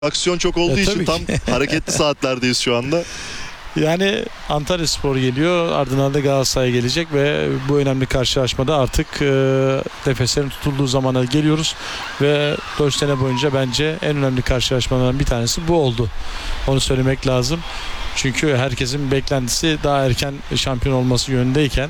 Aksiyon çok olduğu için tam hareketli saatlerdeyiz şu anda. Yani Antalyaspor geliyor, ardından da Galatasaray gelecek ve bu önemli karşılaşmada artık nefeslerin tutulduğu zamana geliyoruz ve 4 sene boyunca bence en önemli karşılaşmalardan bir tanesi bu oldu. Onu söylemek lazım. Çünkü herkesin beklentisi daha erken şampiyon olması yönündeyken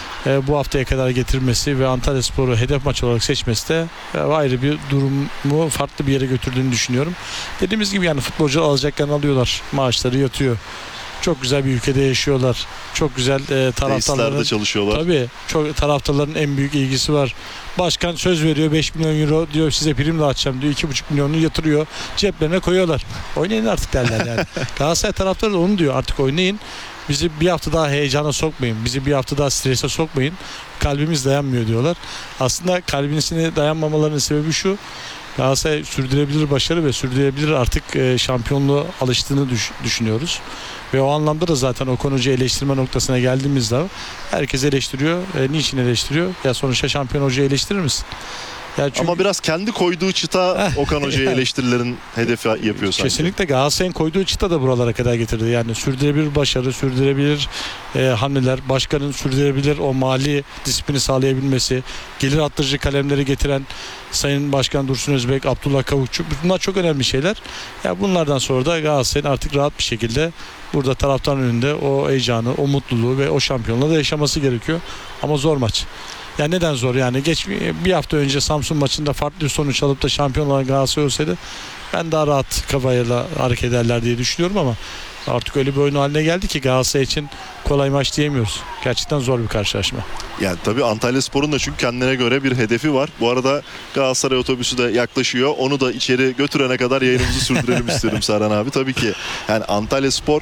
bu haftaya kadar getirmesi ve Antalyaspor'u hedef maç olarak seçmesi de ayrı bir durumu farklı bir yere götürdüğünü düşünüyorum. Dediğimiz gibi yani futbolcular alacaklarını alıyorlar. Maaşları yatıyor. Çok güzel bir ülkede yaşıyorlar. Çok güzel taraftarların çalışıyorlar. Tabii çok taraftarların en büyük ilgisi var. Başkan söz veriyor, 5 milyon euro diyor, size prim dağıtacağım diyor, 2,5 milyonunu yatırıyor, ceplerine koyuyorlar. Oynayın artık derler yani. Galatasaray taraftarı da onu diyor, artık oynayın. Bizi bir hafta daha heyecana sokmayın. Bizi bir hafta daha strese sokmayın. Kalbimiz dayanmıyor diyorlar. Aslında kalbine dayanmamalarının sebebi şu: Galatasaray sürdürebilir başarı ve sürdürebilir artık şampiyonluğa alıştığını düşünüyoruz. Ve o anlamda da zaten Okan Hoca'yı eleştirme noktasına geldiğimizde herkes eleştiriyor. Niçin eleştiriyor? Ya sonuçta şampiyon hocayı eleştirir misin? Yani çünkü... Ama biraz kendi koyduğu çıta Okan Hoca'yı eleştirilerin hedefi yapıyor sanki. Kesinlikle Galatasaray'ın koyduğu çıta da buralara kadar getirdi. Yani sürdürülebilir başarı, sürdürülebilir hamleler, başkanın sürdürülebilir o mali disiplini sağlayabilmesi, gelir arttırıcı kalemleri getiren Sayın Başkan Dursun Özbek, Abdullah Kavukçu, bunlar çok önemli şeyler. Ya bunlardan sonra da Galatasaray'ın artık rahat bir şekilde burada taraftarın önünde o heyecanı, o mutluluğu ve o şampiyonluğu da yaşaması gerekiyor. Ama zor maç. Yani neden zor? Yani bir hafta önce Samsun maçında farklı bir sonuç alıp da şampiyon olan Galatasaray olsaydı ben daha rahat kafayla hareket ederler diye düşünüyorum ama artık öyle bir oyun haline geldi ki Galatasaray için kolay maç diyemiyoruz. Gerçekten zor bir karşılaşma. Yani tabii Antalyaspor'un da çünkü kendine göre bir hedefi var. Bu arada Galatasaray otobüsü de yaklaşıyor. Onu da içeri götürene kadar yayınımızı sürdürelim isterim Serhan abi. Tabii ki yani Antalyaspor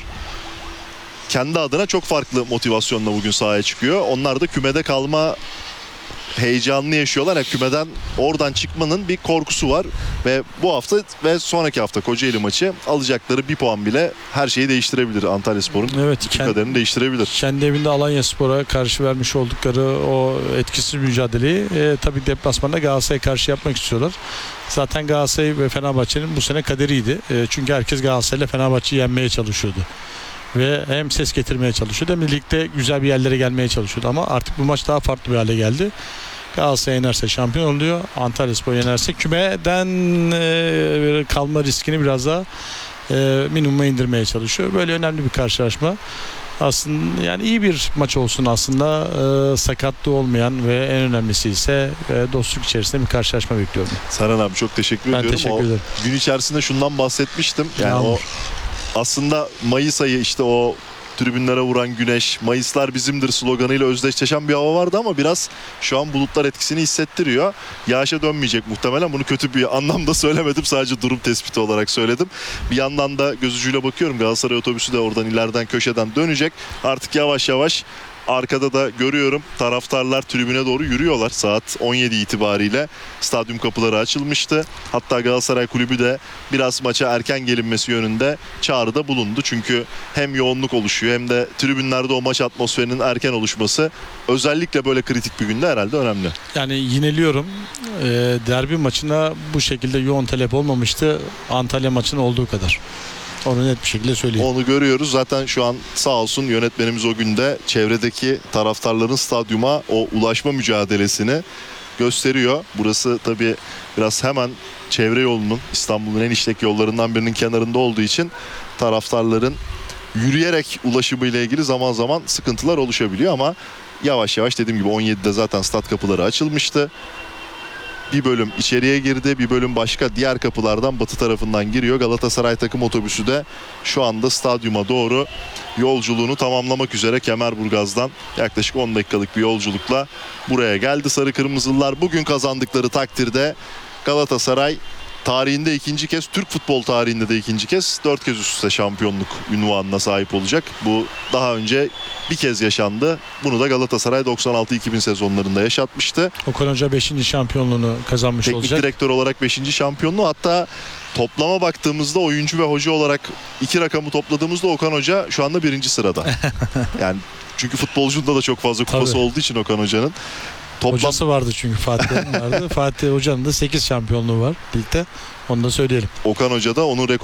kendi adına çok farklı motivasyonla bugün sahaya çıkıyor. Onlar da kümede kalma heyecanını yaşıyorlar. Yani kümeden oradan çıkmanın bir korkusu var ve bu hafta ve sonraki hafta Kocaeli maçı alacakları bir puan bile her şeyi değiştirebilir. Antalyaspor'un kaderini değiştirebilir. Kendi evinde Alanyaspor'a karşı vermiş oldukları o etkisiz mücadeleyi tabii deplasmanda Galatasaray'a karşı yapmak istiyorlar. Zaten Galatasaray ve Fenerbahçe'nin bu sene kaderiydi. Çünkü herkes Galatasaray'la Fenerbahçe'yi yenmeye çalışıyordu. Ve hem ses getirmeye çalışıyordu hem de ligde güzel bir yerlere gelmeye çalışıyordu. Ama artık bu maç daha farklı bir hale geldi. Galatasaray yenerse şampiyon oluyor. Antalyaspor yenerse kümeden kalma riskini biraz daha minimuma indirmeye çalışıyor. Böyle önemli bir karşılaşma. Aslında yani iyi bir maç olsun aslında. Sakatlığı olmayan ve en önemlisi ise dostluk içerisinde bir karşılaşma bekliyorum. Serhan abi çok teşekkür ediyorum. Teşekkür ederim. Gün içerisinde şundan bahsetmiştim. Yani o aslında Mayıs ayı işte o tribünlere vuran güneş, Mayıslar bizimdir sloganıyla özdeşleşen bir hava vardı ama biraz şu an bulutlar etkisini hissettiriyor. Yağışa dönmeyecek muhtemelen. Bunu kötü bir anlamda söylemedim. Sadece durum tespiti olarak söyledim. Bir yandan da göz ucuyla bakıyorum. Galatasaray otobüsü de oradan ileriden köşeden dönecek. Artık yavaş yavaş arkada da görüyorum taraftarlar tribüne doğru yürüyorlar. Saat 17 itibariyle stadyum kapıları açılmıştı. Hatta Galatasaray Kulübü de biraz maça erken gelinmesi yönünde çağrıda bulundu. Çünkü hem yoğunluk oluşuyor hem de tribünlerde o maç atmosferinin erken oluşması özellikle böyle kritik bir günde herhalde önemli. Yani yineliyorum. Derbi maçına bu şekilde yoğun talep olmamıştı. Antalya maçının olduğu kadar. Onu net bir şekilde söyleyeyim. Onu görüyoruz. Zaten şu an sağ olsun yönetmenimiz o günde çevredeki taraftarların stadyuma o ulaşma mücadelesini gösteriyor. Burası tabii biraz hemen çevre yolunun, İstanbul'un en işlek yollarından birinin kenarında olduğu için taraftarların yürüyerek ulaşımıyla ilgili zaman zaman sıkıntılar oluşabiliyor ama yavaş yavaş dediğim gibi 17'de zaten stat kapıları açılmıştı. Bir bölüm içeriye girdi, bir bölüm başka diğer kapılardan batı tarafından giriyor. Galatasaray takım otobüsü de şu anda stadyuma doğru yolculuğunu tamamlamak üzere Kemerburgaz'dan yaklaşık 10 dakikalık bir yolculukla buraya geldi. Sarı Kırmızılılar bugün kazandıkları takdirde Galatasaray tarihinde ikinci kez, Türk futbol tarihinde de ikinci kez 4 kez üst üste şampiyonluk unvanına sahip olacak. Bu daha önce bir kez yaşandı. Bunu da Galatasaray 96-2000 sezonlarında yaşatmıştı. Okan Hoca 5. şampiyonluğunu kazanmış olacak. Teknik direktör olarak 5. şampiyonluğu, hatta toplama baktığımızda oyuncu ve hoca olarak iki rakamı topladığımızda Okan Hoca şu anda 1. sırada. Yani çünkü futbolcunda da çok fazla kupası olduğu için Okan Hoca'nın. Toplam Hocası vardı çünkü Fatih'in vardı. Fatih Hoca'nın da 8 şampiyonluğu var ligde. Onu da söyleyelim. Okan Hoca da onun